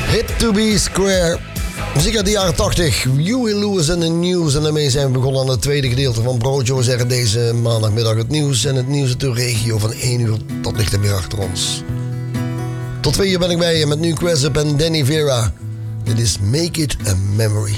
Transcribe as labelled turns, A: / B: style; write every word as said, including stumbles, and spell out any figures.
A: Hit to be square. Muziek uit de jaren tachtig. Huey Lewis en de News. En daarmee zijn we begonnen aan het tweede gedeelte van Broodje. We zeggen deze maandagmiddag het nieuws. En het nieuws uit de regio van één uur. Dat ligt er weer achter ons. Tot twee uur ben ik bij je met nu Quest Up en Danny Vera. Dit is Make It a Memory.